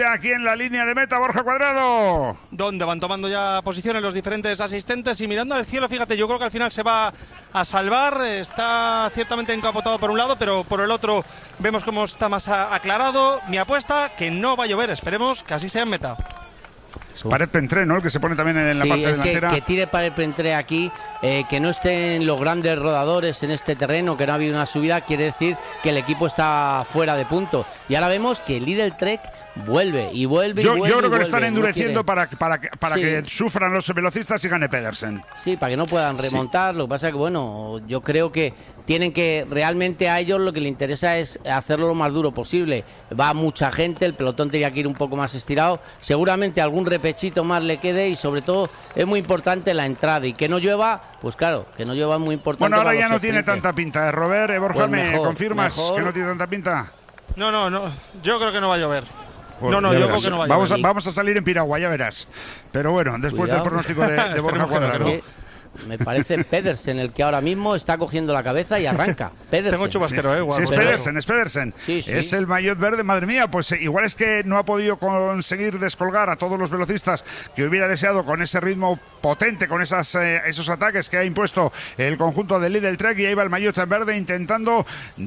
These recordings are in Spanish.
Aquí en la línea de meta, Borja Cuadrado. Donde van tomando ya posiciones los diferentes asistentes y mirando al cielo, fíjate, yo creo que al final se va a salvar. Está ciertamente encapotado por un lado, pero por el otro vemos cómo está más aclarado. Mi apuesta, que no va a llover, esperemos que así sea en meta. Es Pared Pentré, ¿no? El que se pone también en la parte delantera. Que tire Pared Pentré aquí, que no estén los grandes rodadores en este terreno, que no ha habido una subida, quiere decir que el equipo está fuera de punto. Y ahora vemos que el Lidl Trek vuelve. Yo creo que lo están endureciendo para que sufran los velocistas y gane Pedersen. Sí, para que no puedan remontar. Lo que pasa es que, bueno, yo creo que tienen que, realmente a ellos lo que les interesa es hacerlo lo más duro posible. Va mucha gente, el pelotón tenía que ir un poco más estirado. Seguramente algún repechito más le quede y sobre todo es muy importante la entrada. Y que no llueva, pues claro, que no llueva es muy importante. Bueno, ahora ya no tiene tanta pinta, Robert. Borja, ¿me confirmas que no tiene tanta pinta? No, yo creo que no va a llover. Bueno, yo creo que no va a llover. Vamos a salir en piragua, ya verás. Pero bueno, después del pronóstico de Borja Cuadrado. Me parece Pedersen el que ahora mismo está cogiendo la cabeza y arranca. Pedersen. Tengo chubasquero, sí, es Pedersen. Sí. Es el maillot verde, madre mía. Pues igual es que no ha podido conseguir descolgar a todos los velocistas que hubiera deseado con ese ritmo potente, con esos ataques que ha impuesto el conjunto del Lidl Trek, y ahí va el maillot verde intentando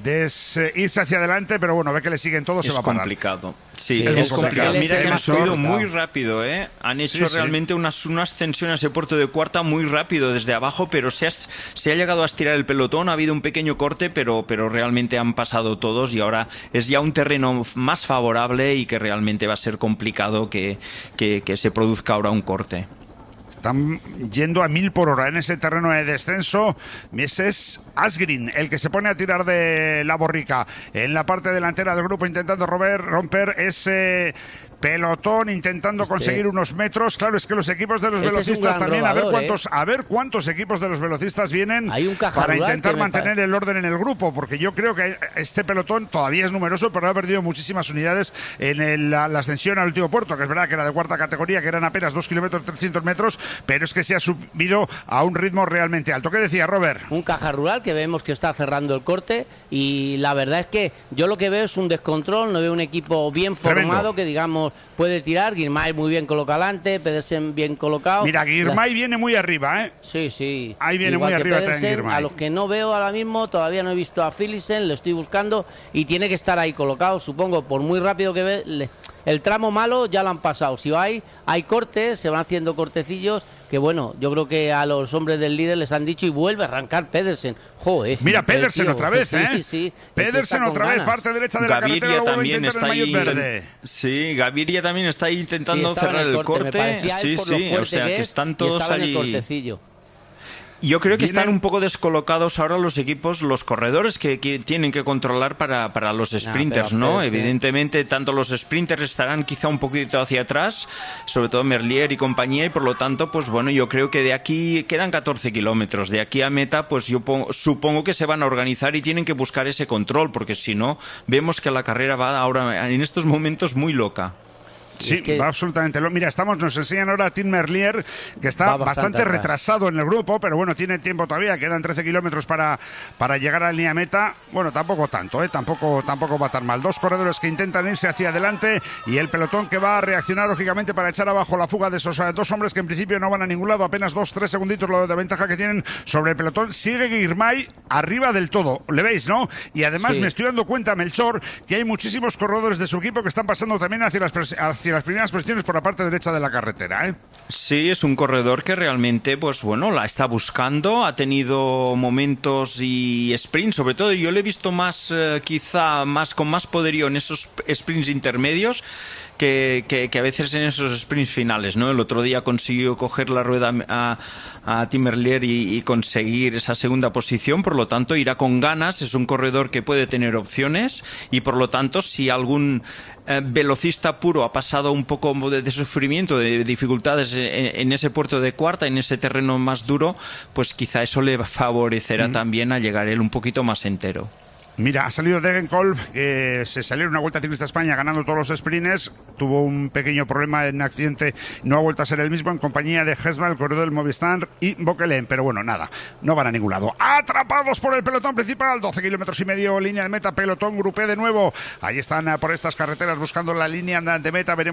irse hacia adelante, pero bueno, ve que le siguen todos, se va a parar. Es complicado. Sí, es complicado. Mira que han subido muy rápido, Han hecho realmente una ascensión a ese puerto de cuarta muy rápido desde abajo, pero se ha llegado a estirar el pelotón, ha habido un pequeño corte, pero realmente han pasado todos y ahora es ya un terreno más favorable y que realmente va a ser complicado que se produzca ahora un corte. Están yendo a 1000 por hora en ese terreno de descenso. Ese es Asgreen, el que se pone a tirar de la borrica en la parte delantera del grupo, intentando romper ese pelotón, intentando conseguir unos metros. Claro, es que los equipos de los velocistas también, rodador, a ver cuántos equipos de los velocistas vienen para intentar mantener el orden en el grupo, porque yo creo que este pelotón todavía es numeroso, pero ha perdido muchísimas unidades en la ascensión al último puerto, que es verdad que era de cuarta categoría, que eran apenas 2 kilómetros 300 metros, pero es que se ha subido a un ritmo realmente alto. ¿Qué decía Robert? Un Caja Rural que vemos que está cerrando el corte, y la verdad es que yo lo que veo es un descontrol, no veo un equipo bien formado. Tremendo. Que digamos puede tirar. Girmay muy bien colocado adelante, Pedersen bien colocado. Mira, Girmay viene muy arriba, Sí. Ahí viene igual muy arriba también Girmay. A los que no veo ahora mismo, todavía no he visto a Philipsen, lo estoy buscando y tiene que estar ahí colocado, supongo, por muy rápido que ve. El tramo malo ya lo han pasado. Si hay cortes, se van haciendo cortecillos, que bueno, yo creo que a los hombres del líder les han dicho, y vuelve a arrancar Pedersen. Joder. Mira, Pedersen otra vez, Sí. Pedersen otra vez, parte derecha de Gaviria la carretera, también está ahí. Sí, Gaviria también está ahí intentando cerrar el corte. Sí, o sea, que están todos allí. Yo creo que están un poco descolocados ahora los equipos, los corredores que tienen que controlar para los sprinters, ¿no? Evidentemente, tanto los sprinters estarán quizá un poquito hacia atrás, sobre todo Merlier y compañía, y por lo tanto, pues bueno, yo creo que de aquí quedan 14 kilómetros. De aquí a meta, pues yo supongo que se van a organizar y tienen que buscar ese control, porque si no, vemos que la carrera va ahora, en estos momentos, muy loca. Sí, va absolutamente. Mira, nos enseñan ahora a Tim Merlier, que está bastante retrasado en el grupo, pero bueno, tiene tiempo todavía, quedan 13 kilómetros para llegar a la línea meta. Bueno, tampoco tanto, tampoco va a estar mal. Dos corredores que intentan irse hacia adelante y el pelotón que va a reaccionar lógicamente para echar abajo la fuga de esos dos hombres que en principio no van a ningún lado, apenas 2-3 segunditos lo de ventaja que tienen sobre el pelotón. Sigue Girmay arriba del todo, le veis, ¿no? Y además me estoy dando cuenta, Melchor, que hay muchísimos corredores de su equipo que están pasando también hacia las primeras posiciones por la parte derecha de la carretera, Sí, es un corredor que realmente, pues bueno, la está buscando, ha tenido momentos y sprints, sobre todo yo le he visto más, con más poderío en esos sprints intermedios que a veces en esos sprints finales, ¿no? El otro día consiguió coger la rueda a Tim Merlier y conseguir esa segunda posición, por lo tanto irá con ganas, es un corredor que puede tener opciones y por lo tanto si algún velocista puro ha pasado un poco de sufrimiento, de dificultades en ese puerto de cuarta, en ese terreno más duro, pues quizá eso le favorecerá también a llegar él un poquito más entero. Mira, ha salido Degenkolb, que se salió en una Vuelta Ciclista a España ganando todos los sprints, tuvo un pequeño problema en accidente, no ha vuelto a ser el mismo, en compañía de Hesma, el corredor del Movistar, y Bokelen, pero bueno, nada, no van a ningún lado. Atrapados por el pelotón principal, 12 kilómetros y medio, línea de meta, pelotón grupé de nuevo, ahí están por estas carreteras buscando la línea de meta, veremos